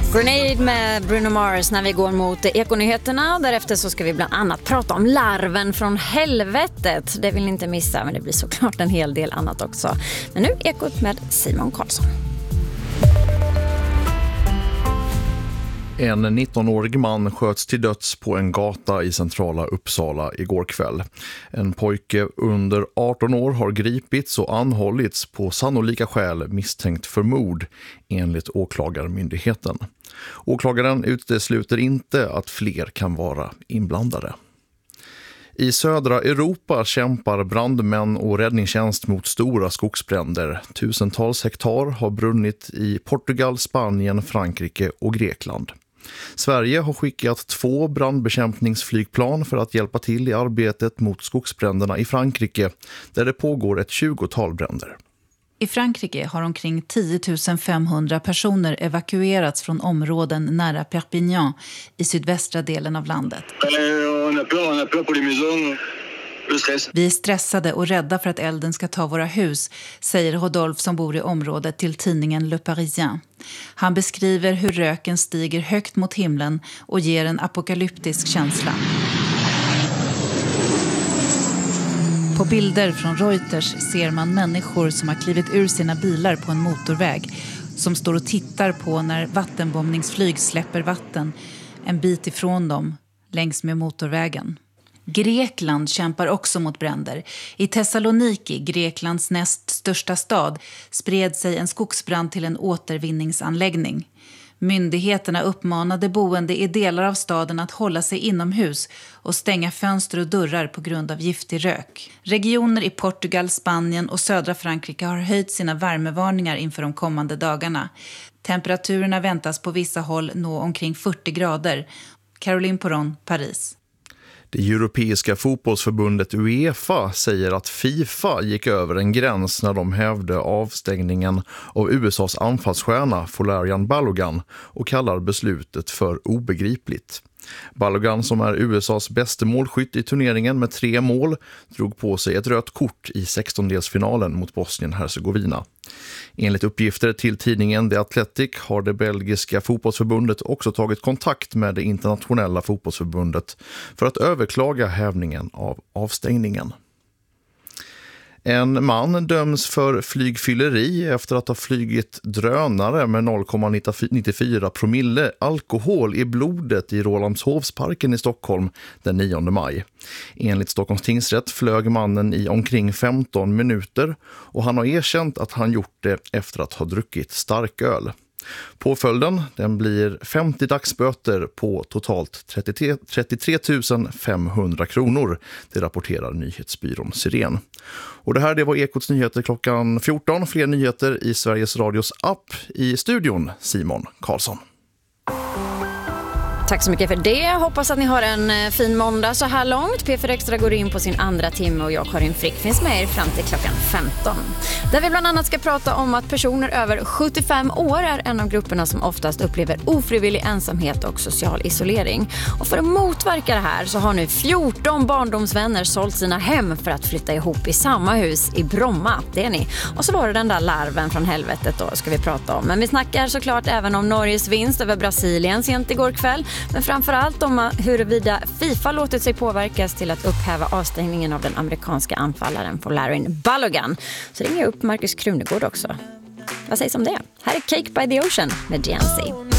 Grenade med Bruno Mars när vi går mot Ekonyheterna. Därefter så ska vi bland annat prata om larven från helvetet. Det vill ni inte missa, men det blir såklart en hel del annat också. Men nu Ekot med Simon Karlsson. En 19-årig man sköts till döds på en gata i centrala Uppsala igår kväll. En pojke under 18 år har gripits och anhållits på sannolika skäl misstänkt för mord enligt åklagarmyndigheten. Åklagaren utesluter inte att fler kan vara inblandade. I södra Europa kämpar brandmän och räddningstjänst mot stora skogsbränder. Tusentals hektar har brunnit i Portugal, Spanien, Frankrike och Grekland. Sverige har skickat 2 brandbekämpningsflygplan för att hjälpa till i arbetet mot skogsbränderna i Frankrike, där det pågår ett 20-tal bränder. I Frankrike har omkring 10 500 personer evakuerats från områden nära Perpignan i sydvästra delen av landet. Vi är stressade och rädda för att elden ska ta våra hus, säger Rodolphe som bor i området till tidningen Le Parisien. Han beskriver hur röken stiger högt mot himlen och ger en apokalyptisk känsla. På bilder från Reuters ser man människor som har klivit ur sina bilar på en motorväg, som står och tittar på när vattenbombningsflyg släpper vatten en bit ifrån dem längs med motorvägen. Grekland kämpar också mot bränder. I Thessaloniki, Greklands näst största stad, spred sig en skogsbrand till en återvinningsanläggning. Myndigheterna uppmanade boende i delar av staden att hålla sig inomhus och stänga fönster och dörrar på grund av giftig rök. Regioner i Portugal, Spanien och södra Frankrike har höjt sina värmevarningar inför de kommande dagarna. Temperaturerna väntas på vissa håll nå omkring 40 grader. Caroline Poron, Paris. Det europeiska fotbollsförbundet UEFA säger att FIFA gick över en gräns när de hävde avstängningen av USAs anfallsstjärna Folarin Balogun och kallar beslutet för obegripligt. Balogun, som är USAs bästa målskytt i turneringen med 3 mål, drog på sig ett rött kort i 16-delsfinalen mot Bosnien-Herzegovina. Enligt uppgifter till tidningen The Athletic har det belgiska fotbollsförbundet också tagit kontakt med det internationella fotbollsförbundet för att överklaga hävningen av avstängningen. En man döms för flygfylleri efter att ha flygit drönare med 0,94 promille alkohol i blodet i Rålambshovsparken i Stockholm den 9 maj. Enligt Stockholms tingsrätt flög mannen i omkring 15 minuter och han har erkänt att han gjort det efter att ha druckit starköl. Påföljden den blir 50 dagsböter på totalt 33 500 kronor. Det rapporterar nyhetsbyrån Siren. Och det här det var Ekots nyheter klockan 14. Fler nyheter i Sveriges Radios app. I studion Simon Karlsson. Tack så mycket för det. Hoppas att ni har en fin måndag så här långt. P4 Extra går in på sin andra timme och jag, Karin Frick, finns med er fram till klockan 15. Där vi bland annat ska prata om att personer över 75 år är en av grupperna som oftast upplever ofrivillig ensamhet och social isolering. Och för att motverka det här så har nu 14 barndomsvänner sålt sina hem för att flytta ihop i samma hus i Bromma. Det är ni. Och så var det den där larven från helvetet då ska vi prata om. Men vi snackar såklart även om Norges vinst över Brasilien sent igår kväll. Men framförallt om huruvida FIFA låtit sig påverkas till att upphäva avstängningen av den amerikanska anfallaren Folarin Balogun. Så ringer jag upp Marcus Krunegård också. Vad sägs om det? Här är Cake by the Ocean med GNC.